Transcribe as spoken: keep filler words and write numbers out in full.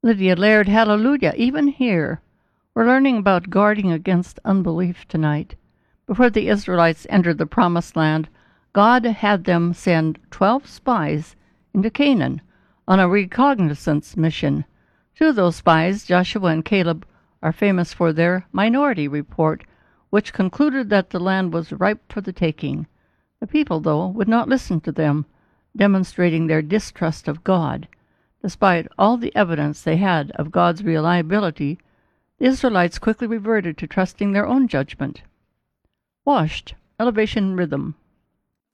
Lydia Laird, hallelujah, even here. We're learning about guarding against unbelief tonight. Before the Israelites entered the Promised Land, God had them send twelve spies into Canaan on a reconnaissance mission. Two of those spies, Joshua and Caleb, are famous for their minority report, which concluded that the land was ripe for the taking. The people, though, would not listen to them, demonstrating their distrust of God. Despite all the evidence they had of God's reliability, the Israelites quickly reverted to trusting their own judgment. Washed, elevation rhythm.